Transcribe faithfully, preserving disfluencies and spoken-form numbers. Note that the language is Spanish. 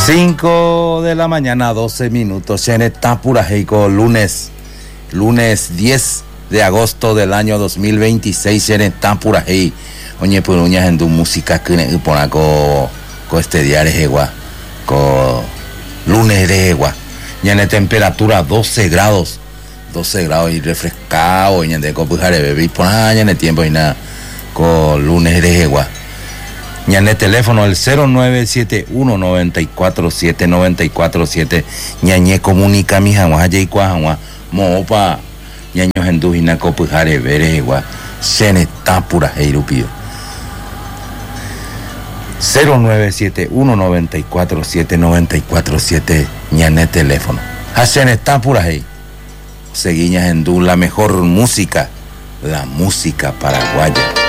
cinco de la mañana, doce minutos. En Etapura, Heico, lunes, lunes diez de agosto del año dos mil veintiséis. En Etapura, Hei. Oye, pues, uñas en tu música que ne pona co co este día de Hegua, co lunes de Hegua. Ya en temperatura doce grados, doce grados y refrescado. Y en de copujare bebé, pona ya en el tiempo y nada, co lunes de Hegua. Y en el teléfono el cero nueve siete uno nueve cuatro siete nueve cuatro siete. Ñañe comunica mi jangua allí cuajangua mopa ñaños en dujina copujare bebé Hegua. Sene tapura heirupio. cero nueve siete uno nueve cuatro siete nueve cuatro siete. Ñañe teléfono. Hacen está pura ahí. Seguiñas en du la mejor música, la música paraguaya.